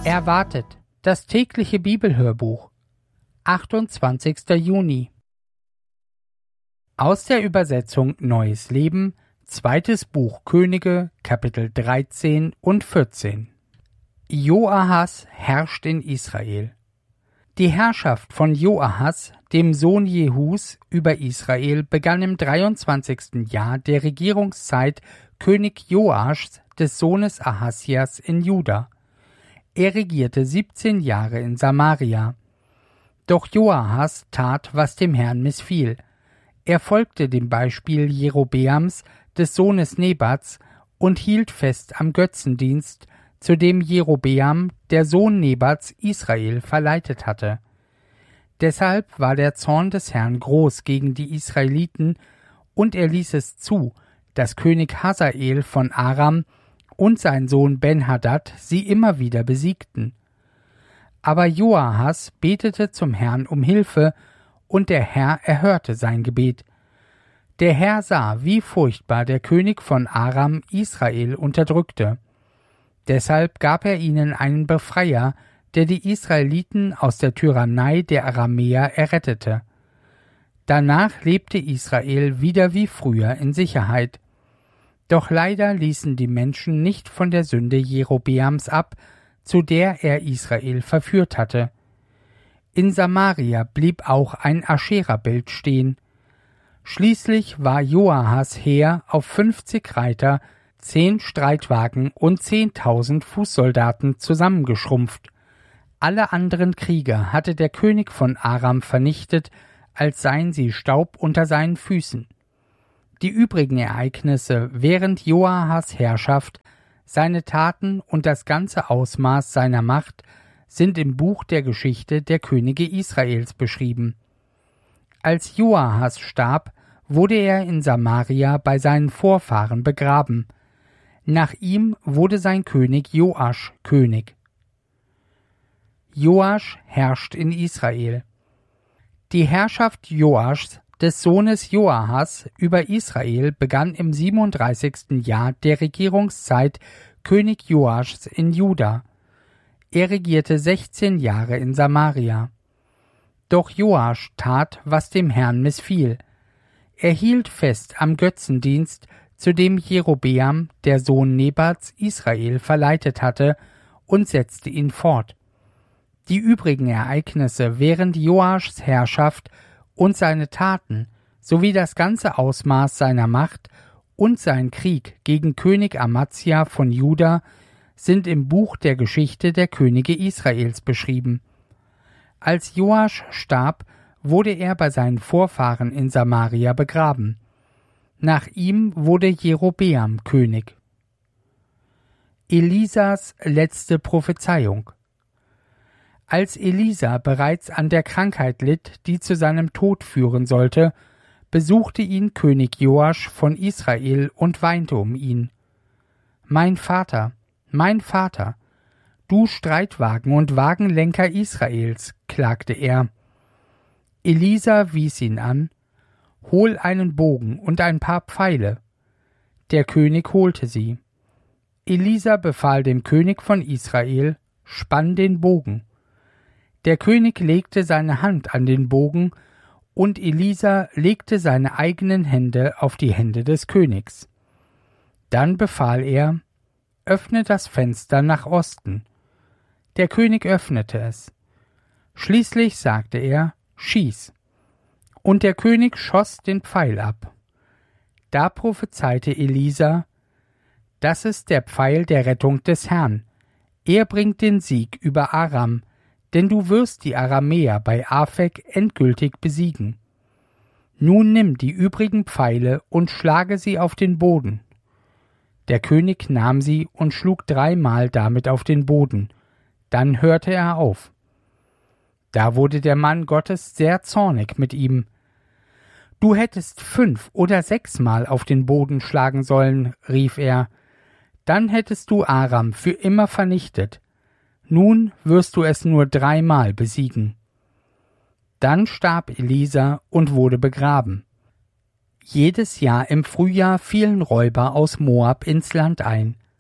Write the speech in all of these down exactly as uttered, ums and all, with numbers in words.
Erwartet, das tägliche Bibelhörbuch, achtundzwanzigster Juni. Aus der Übersetzung Neues Leben, zweites Buch Könige, Kapitel dreizehn und vierzehn. Joahas herrscht in Israel. Die Herrschaft von Joahas, dem Sohn Jehus, über Israel begann im dreiundzwanzigsten Jahr der Regierungszeit König Joaschs des Sohnes Ahasjas in Juda. Er regierte siebzehn Jahre in Samaria. Doch Joahas tat, was dem Herrn missfiel. Er folgte dem Beispiel Jerobeams, des Sohnes Nebats, und hielt fest am Götzendienst, zu dem Jerobeam, der Sohn Nebats, Israel verleitet hatte. Deshalb war der Zorn des Herrn groß gegen die Israeliten, und er ließ es zu, dass König Hasael von Aram und sein Sohn Ben-Hadad sie immer wieder besiegten. Aber Joahas betete zum Herrn um Hilfe, und der Herr erhörte sein Gebet. Der Herr sah, wie furchtbar der König von Aram Israel unterdrückte. Deshalb gab er ihnen einen Befreier, der die Israeliten aus der Tyrannei der Aramäer errettete. Danach lebte Israel wieder wie früher in Sicherheit. Doch leider ließen die Menschen nicht von der Sünde Jerobeams ab, zu der er Israel verführt hatte. In Samaria blieb auch ein Aschera-Bild stehen. Schließlich war Joahas Heer auf fünfzig Reiter, zehn Streitwagen und zehntausend Fußsoldaten zusammengeschrumpft. Alle anderen Krieger hatte der König von Aram vernichtet, als seien sie Staub unter seinen Füßen. Die übrigen Ereignisse während Joahas Herrschaft, seine Taten und das ganze Ausmaß seiner Macht sind im Buch der Geschichte der Könige Israels beschrieben. Als Joahas starb, wurde er in Samaria bei seinen Vorfahren begraben. Nach ihm wurde sein König Joasch König. Joasch herrscht in Israel. Die Herrschaft Joaschs, des Sohnes Joahas, über Israel begann im siebenunddreißigsten Jahr der Regierungszeit König Joaschs in Juda. Er regierte sechzehn Jahre in Samaria. Doch Joasch tat, was dem Herrn missfiel. Er hielt fest am Götzendienst, zu dem Jerobeam, der Sohn Nebats, Israel verleitet hatte, und setzte ihn fort. Die übrigen Ereignisse während Joaschs Herrschaft und seine Taten sowie das ganze Ausmaß seiner Macht und sein Krieg gegen König Amazia von Juda sind im Buch der Geschichte der Könige Israels beschrieben. Als Joasch starb, wurde er bei seinen Vorfahren in Samaria begraben. Nach ihm wurde Jerobeam König. Elisas letzte Prophezeiung. Als Elisa bereits an der Krankheit litt, die zu seinem Tod führen sollte, besuchte ihn König Joasch von Israel und weinte um ihn. »Mein Vater, mein Vater, du Streitwagen und Wagenlenker Israels«, klagte er. Elisa wies ihn an, »Hol einen Bogen und ein paar Pfeile.« Der König holte sie. Elisa befahl dem König von Israel, »Spann den Bogen.« Der König legte seine Hand an den Bogen, und Elisa legte seine eigenen Hände auf die Hände des Königs. Dann befahl er, »Öffne das Fenster nach Osten.« Der König öffnete es. Schließlich sagte er, »Schieß!« Und der König schoss den Pfeil ab. Da prophezeite Elisa, »Das ist der Pfeil der Rettung des Herrn. Er bringt den Sieg über Aram, denn du wirst die Aramäer bei Afek endgültig besiegen. Nun nimm die übrigen Pfeile und schlage sie auf den Boden.« Der König nahm sie und schlug dreimal damit auf den Boden. Dann hörte er auf. Da wurde der Mann Gottes sehr zornig mit ihm. »Du hättest fünf oder sechsmal auf den Boden schlagen sollen«, rief er. »Dann hättest du Aram für immer vernichtet. Nun wirst du es nur dreimal besiegen.« Dann starb Elisa und wurde begraben. Jedes Jahr im Frühjahr fielen Räuber aus Moab ins Land ein.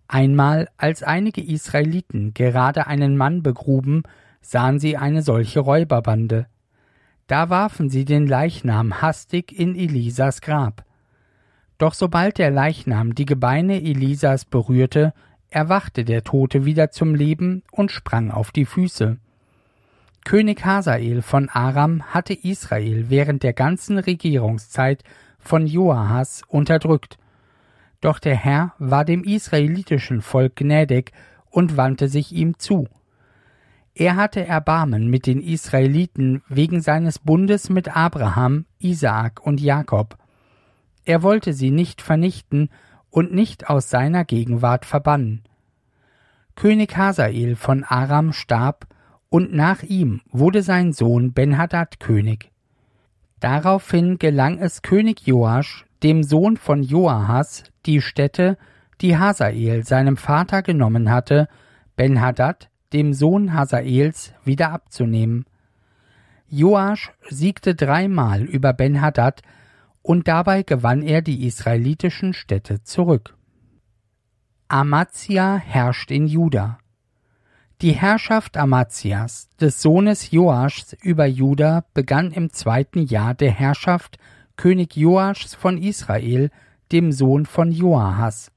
Einmal, als einige Israeliten gerade einen Mann begruben, sahen sie eine solche Räuberbande. Da warfen sie den Leichnam hastig in Elisas Grab. Doch sobald der Leichnam die Gebeine Elisas berührte, erwachte der Tote wieder zum Leben und sprang auf die Füße. König Hasael von Aram hatte Israel während der ganzen Regierungszeit von Joahas unterdrückt. Doch der Herr war dem israelitischen Volk gnädig und wandte sich ihm zu. Er hatte Erbarmen mit den Israeliten wegen seines Bundes mit Abraham, Isaak und Jakob. Er wollte sie nicht vernichten und nicht aus seiner Gegenwart verbannen. König Hasael von Aram starb, und nach ihm wurde sein Sohn Ben-Hadad König. Daraufhin gelang es König Joasch, dem Sohn von Joahas, die Städte, die Hasael seinem Vater genommen hatte, Ben-Hadad, dem Sohn Hasaels, wieder abzunehmen. Joasch siegte dreimal über Ben-Hadad, und dabei gewann er die israelitischen Städte zurück. Amazia herrscht in Juda. Die Herrschaft Amazias, des Sohnes Joaschs, über Juda begann im zweiten Jahr der Herrschaft König Joaschs von Israel, dem Sohn von Joahas.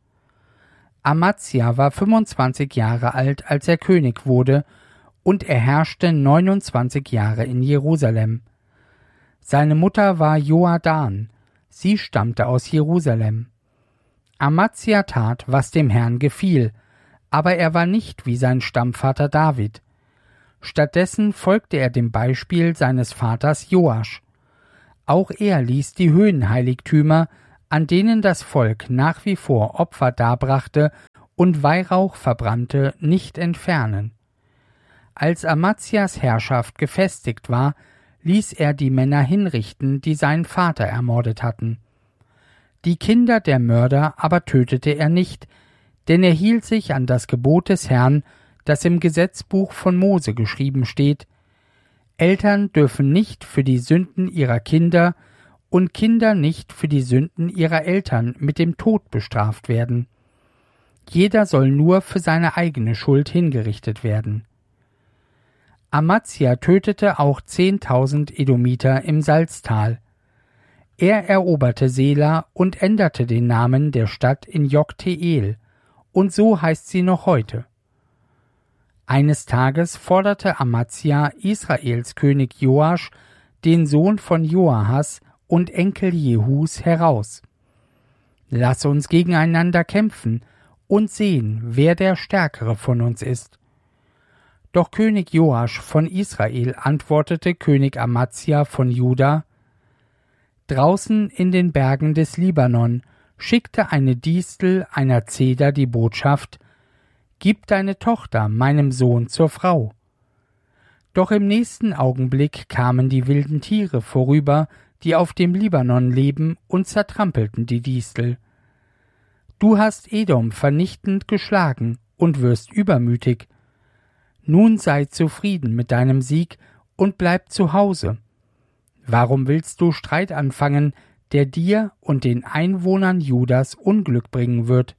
Amazia war fünfundzwanzig Jahre alt, als er König wurde, und er herrschte neunundzwanzig Jahre in Jerusalem. Seine Mutter war Joadan, sie stammte aus Jerusalem. Amazia tat, was dem Herrn gefiel, aber er war nicht wie sein Stammvater David. Stattdessen folgte er dem Beispiel seines Vaters Joasch. Auch er ließ die Höhenheiligtümer, an denen das Volk nach wie vor Opfer darbrachte und Weihrauch verbrannte, nicht entfernen. Als Amazias Herrschaft gefestigt war, ließ er die Männer hinrichten, die seinen Vater ermordet hatten. Die Kinder der Mörder aber tötete er nicht, denn er hielt sich an das Gebot des Herrn, das im Gesetzbuch von Mose geschrieben steht: Eltern dürfen nicht für die Sünden ihrer Kinder und Kinder nicht für die Sünden ihrer Eltern mit dem Tod bestraft werden. Jeder soll nur für seine eigene Schuld hingerichtet werden. Amazia tötete auch zehntausend Edomiter im Salztal. Er eroberte Sela und änderte den Namen der Stadt in Jokteel, und so heißt sie noch heute. Eines Tages forderte Amazia Israels König Joasch, den Sohn von Joahas und Enkel Jehus, heraus. Lass uns gegeneinander kämpfen und sehen, wer der Stärkere von uns ist. Doch König Joasch von Israel antwortete König Amazia von Juda: Draußen in den Bergen des Libanon schickte eine Distel einer Zeder die Botschaft: Gib deine Tochter meinem Sohn zur Frau. Doch im nächsten Augenblick kamen die wilden Tiere vorüber, die auf dem Libanon leben, und zertrampelten die Distel. Du hast Edom vernichtend geschlagen und wirst übermütig. Nun sei zufrieden mit deinem Sieg und bleib zu Hause. Warum willst du Streit anfangen, der dir und den Einwohnern Judas Unglück bringen wird?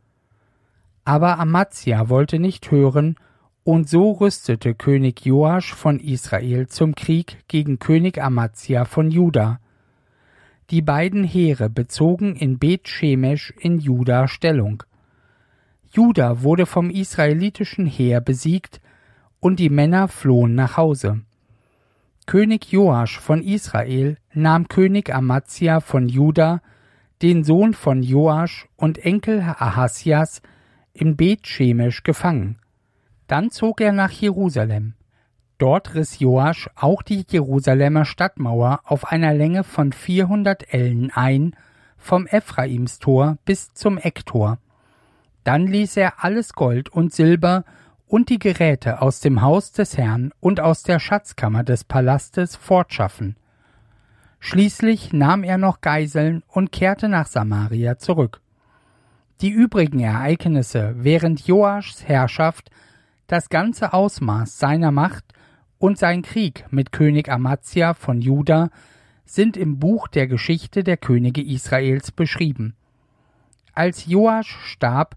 Aber Amazia wollte nicht hören, und so rüstete König Joasch von Israel zum Krieg gegen König Amazia von Juda. Die beiden Heere bezogen in Bet-Shemesh in Juda Stellung. Juda wurde vom israelitischen Heer besiegt, und die Männer flohen nach Hause. König Joasch von Israel nahm König Amazia von Juda, den Sohn von Joasch und Enkel Ahasias, in Bet-Shemesh gefangen. Dann zog er nach Jerusalem. Dort riss Joasch auch die Jerusalemer Stadtmauer auf einer Länge von vierhundert Ellen ein, vom Ephraimstor bis zum Ecktor. Dann ließ er alles Gold und Silber und die Geräte aus dem Haus des Herrn und aus der Schatzkammer des Palastes fortschaffen. Schließlich nahm er noch Geiseln und kehrte nach Samaria zurück. Die übrigen Ereignisse während Joaschs Herrschaft, das ganze Ausmaß seiner Macht und sein Krieg mit König Amazia von Juda sind im Buch der Geschichte der Könige Israels beschrieben. Als Joasch starb,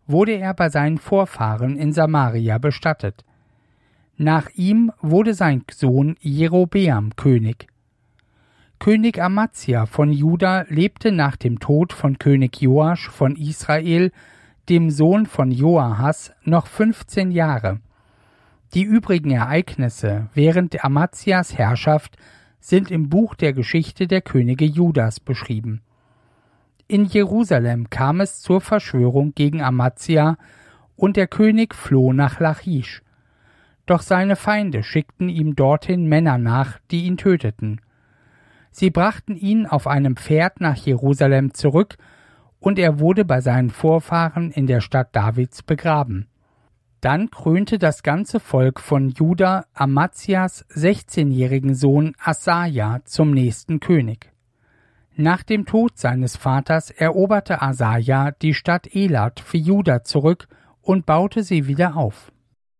wurde er bei seinen Vorfahren in Samaria bestattet. Nach ihm wurde sein Sohn Jerobeam König. König Amazia von Juda lebte nach dem Tod von König Joasch von Israel, dem Sohn von Joahas, noch fünfzehn Jahre. Die übrigen Ereignisse während Amazias Herrschaft sind im Buch der Geschichte der Könige Judas beschrieben. In Jerusalem kam es zur Verschwörung gegen Amazia und der König floh nach Lachisch. Doch seine Feinde schickten ihm dorthin Männer nach, die ihn töteten. Sie brachten ihn auf einem Pferd nach Jerusalem zurück, und er wurde bei seinen Vorfahren in der Stadt Davids begraben. Dann krönte das ganze Volk von Juda Amazias sechzehnjährigen Sohn Asaja zum nächsten König. Nach dem Tod seines Vaters eroberte Asaja die Stadt Elat für Juda zurück und baute sie wieder auf.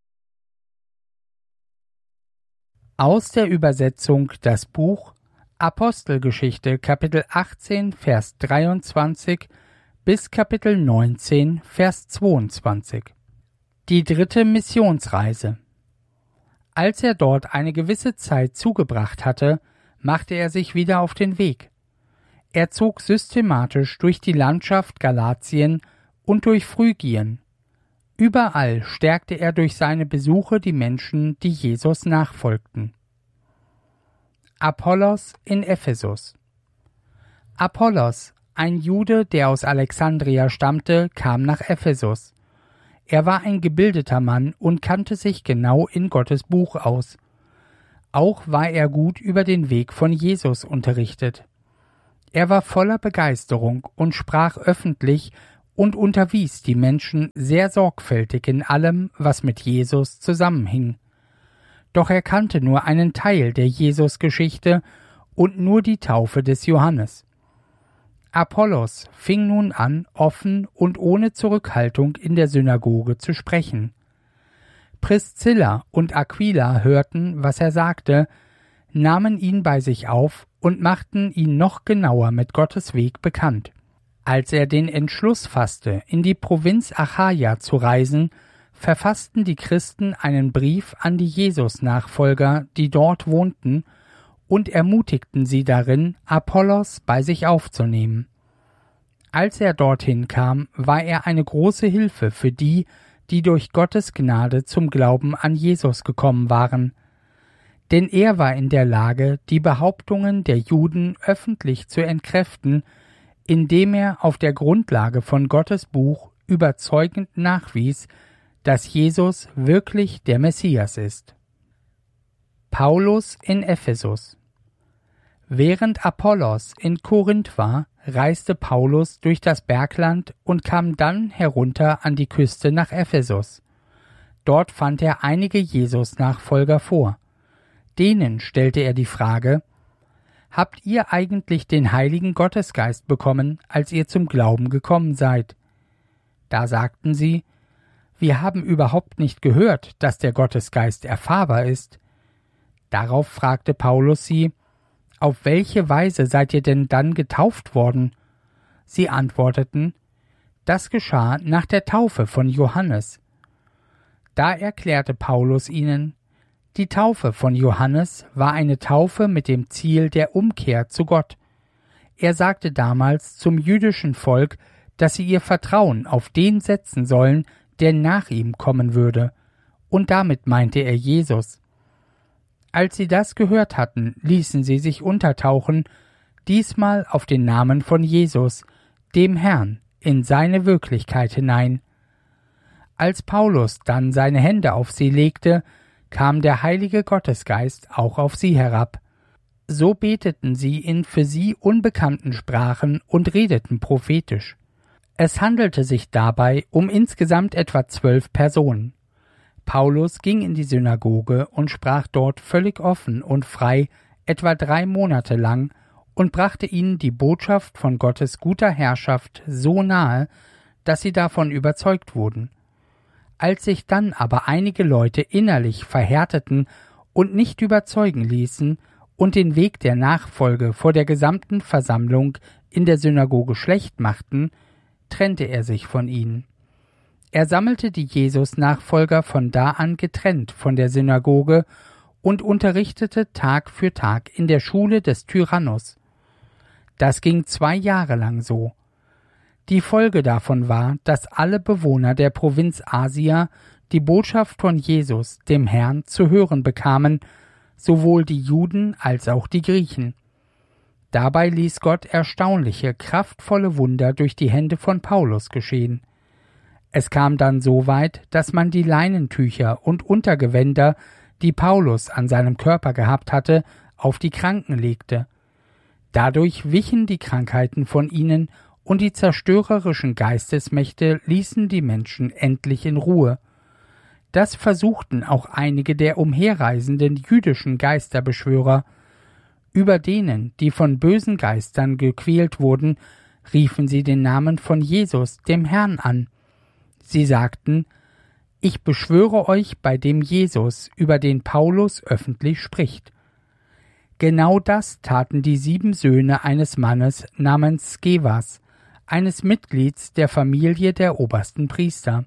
Aus der Übersetzung das Buch Apostelgeschichte Kapitel achtzehn Vers dreiundzwanzig bis Kapitel neunzehn Vers zweiundzwanzig. Die dritte Missionsreise. Als er dort eine gewisse Zeit zugebracht hatte, machte er sich wieder auf den Weg. Er zog systematisch durch die Landschaft Galatien und durch Phrygien. Überall stärkte er durch seine Besuche die Menschen, die Jesus nachfolgten. Apollos in Ephesus. Apollos, ein Jude, der aus Alexandria stammte, kam nach Ephesus. Er war ein gebildeter Mann und kannte sich genau in Gottes Buch aus. Auch war er gut über den Weg von Jesus unterrichtet. Er war voller Begeisterung und sprach öffentlich und unterwies die Menschen sehr sorgfältig in allem, was mit Jesus zusammenhing. Doch er kannte nur einen Teil der Jesus-Geschichte und nur die Taufe des Johannes. Apollos fing nun an, offen und ohne Zurückhaltung in der Synagoge zu sprechen. Priscilla und Aquila hörten, was er sagte, nahmen ihn bei sich auf und machten ihn noch genauer mit Gottes Weg bekannt. Als er den Entschluss fasste, in die Provinz Achaia zu reisen, verfassten die Christen einen Brief an die Jesus-Nachfolger, die dort wohnten, und ermutigten sie darin, Apollos bei sich aufzunehmen. Als er dorthin kam, war er eine große Hilfe für die, die durch Gottes Gnade zum Glauben an Jesus gekommen waren. Denn er war in der Lage, die Behauptungen der Juden öffentlich zu entkräften, indem er auf der Grundlage von Gottes Buch überzeugend nachwies, dass Jesus wirklich der Messias ist. Paulus in Ephesus. Während Apollos in Korinth war, reiste Paulus durch das Bergland und kam dann herunter an die Küste nach Ephesus. Dort fand er einige Jesus-Nachfolger vor. Denen stellte er die Frage: Habt ihr eigentlich den Heiligen Gottesgeist bekommen, als ihr zum Glauben gekommen seid? Da sagten sie: Wir haben überhaupt nicht gehört, dass der Gottesgeist erfahrbar ist. Darauf fragte Paulus sie: Auf welche Weise seid ihr denn dann getauft worden? Sie antworteten: Das geschah nach der Taufe von Johannes. Da erklärte Paulus ihnen: Die Taufe von Johannes war eine Taufe mit dem Ziel der Umkehr zu Gott. Er sagte damals zum jüdischen Volk, dass sie ihr Vertrauen auf den setzen sollen, der nach ihm kommen würde, und damit meinte er Jesus. Als sie das gehört hatten, ließen sie sich untertauchen, diesmal auf den Namen von Jesus, dem Herrn, in seine Wirklichkeit hinein. Als Paulus dann seine Hände auf sie legte, kam der Heilige Gottesgeist auch auf sie herab. So beteten sie in für sie unbekannten Sprachen und redeten prophetisch. Es handelte sich dabei um insgesamt etwa zwölf Personen. Paulus ging in die Synagoge und sprach dort völlig offen und frei, etwa drei Monate lang, und brachte ihnen die Botschaft von Gottes guter Herrschaft so nahe, dass sie davon überzeugt wurden. Als sich dann aber einige Leute innerlich verhärteten und nicht überzeugen ließen und den Weg der Nachfolge vor der gesamten Versammlung in der Synagoge schlecht machten, trennte er sich von ihnen. Er sammelte die Jesus-Nachfolger von da an getrennt von der Synagoge und unterrichtete Tag für Tag in der Schule des Tyrannus. Das ging zwei Jahre lang so. Die Folge davon war, dass alle Bewohner der Provinz Asia die Botschaft von Jesus, dem Herrn, zu hören bekamen, sowohl die Juden als auch die Griechen. Dabei ließ Gott erstaunliche, kraftvolle Wunder durch die Hände von Paulus geschehen. Es kam dann so weit, dass man die Leinentücher und Untergewänder, die Paulus an seinem Körper gehabt hatte, auf die Kranken legte. Dadurch wichen die Krankheiten von ihnen und die zerstörerischen Geistesmächte ließen die Menschen endlich in Ruhe. Das versuchten auch einige der umherreisenden jüdischen Geisterbeschwörer. Über denen, die von bösen Geistern gequält wurden, riefen sie den Namen von Jesus, dem Herrn, an. Sie sagten: Ich beschwöre euch bei dem Jesus, über den Paulus öffentlich spricht. Genau das taten die sieben Söhne eines Mannes namens Skevas, eines Mitglieds der Familie der obersten Priester.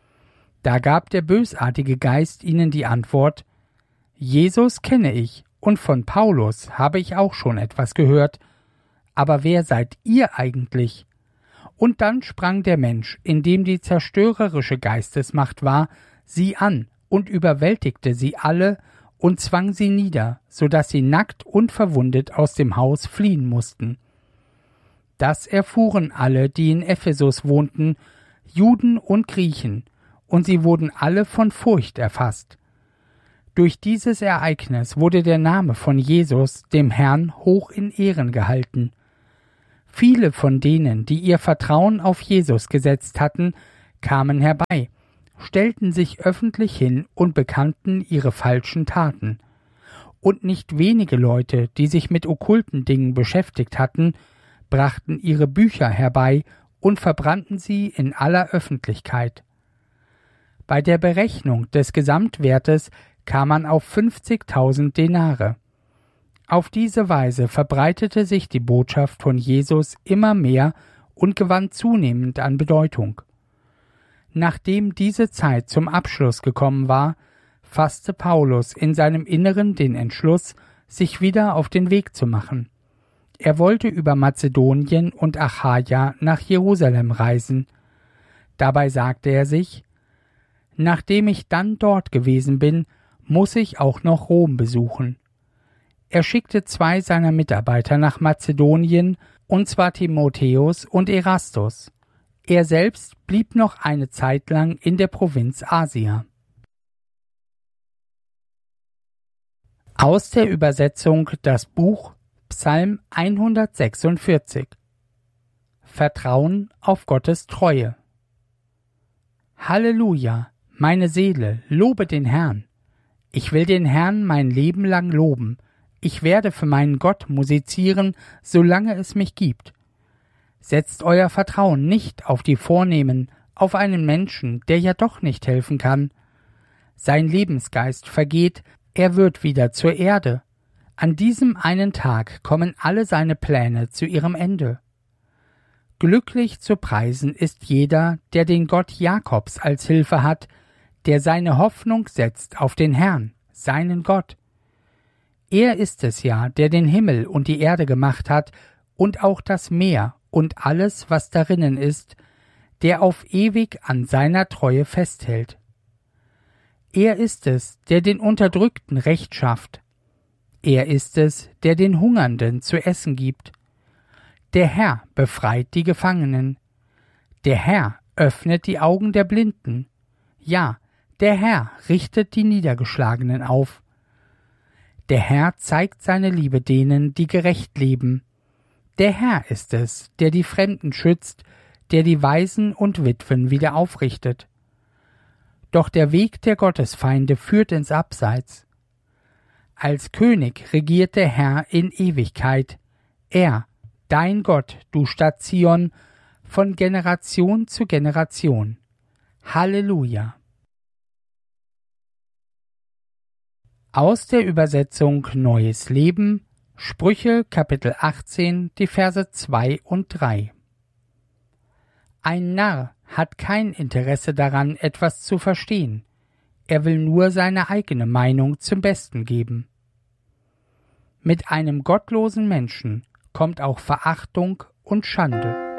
Da gab der bösartige Geist ihnen die Antwort: Jesus kenne ich, und von Paulus habe ich auch schon etwas gehört, aber wer seid ihr eigentlich? Und dann sprang der Mensch, in dem die zerstörerische Geistesmacht war, sie an und überwältigte sie alle und zwang sie nieder, so dass sie nackt und verwundet aus dem Haus fliehen mussten. Das erfuhren alle, die in Ephesus wohnten, Juden und Griechen, und sie wurden alle von Furcht erfasst. Durch dieses Ereignis wurde der Name von Jesus, dem Herrn, hoch in Ehren gehalten. Viele von denen, die ihr Vertrauen auf Jesus gesetzt hatten, kamen herbei, stellten sich öffentlich hin und bekannten ihre falschen Taten. Und nicht wenige Leute, die sich mit okkulten Dingen beschäftigt hatten, brachten ihre Bücher herbei und verbrannten sie in aller Öffentlichkeit. Bei der Berechnung des Gesamtwertes kam man auf fünfzigtausend Denare. Auf diese Weise verbreitete sich die Botschaft von Jesus immer mehr und gewann zunehmend an Bedeutung. Nachdem diese Zeit zum Abschluss gekommen war, fasste Paulus in seinem Inneren den Entschluss, sich wieder auf den Weg zu machen. Er wollte über Mazedonien und Achaia nach Jerusalem reisen. Dabei sagte er sich: Nachdem ich dann dort gewesen bin, muss ich auch noch Rom besuchen. Er schickte zwei seiner Mitarbeiter nach Mazedonien, und zwar Timotheus und Erastus. Er selbst blieb noch eine Zeit lang in der Provinz Asia. Aus der Übersetzung das Buch Psalm hundertsechsundvierzig. Vertrauen auf Gottes Treue. Halleluja, meine Seele, lobe den Herrn. Ich will den Herrn mein Leben lang loben. Ich werde für meinen Gott musizieren, solange es mich gibt. Setzt euer Vertrauen nicht auf die Vornehmen, auf einen Menschen, der ja doch nicht helfen kann. Sein Lebensgeist vergeht, er wird wieder zur Erde. An diesem einen Tag kommen alle seine Pläne zu ihrem Ende. Glücklich zu preisen ist jeder, der den Gott Jakobs als Hilfe hat, der seine Hoffnung setzt auf den Herrn, seinen Gott. Er ist es ja, der den Himmel und die Erde gemacht hat und auch das Meer und alles, was darinnen ist, der auf ewig an seiner Treue festhält. Er ist es, der den Unterdrückten Recht schafft. Er ist es, der den Hungernden zu essen gibt. Der Herr befreit die Gefangenen. Der Herr öffnet die Augen der Blinden. Ja, der Herr richtet die Niedergeschlagenen auf. Der Herr zeigt seine Liebe denen, die gerecht leben. Der Herr ist es, der die Fremden schützt, der die Waisen und Witwen wieder aufrichtet. Doch der Weg der Gottesfeinde führt ins Abseits. Als König regiert der Herr in Ewigkeit. Er, dein Gott, du Stadt Zion, von Generation zu Generation. Halleluja. Aus der Übersetzung Neues Leben, Sprüche Kapitel achtzehn, die Verse zwei und drei. Ein Narr hat kein Interesse daran, etwas zu verstehen. Er will nur seine eigene Meinung zum Besten geben. Mit einem gottlosen Menschen kommt auch Verachtung und Schande.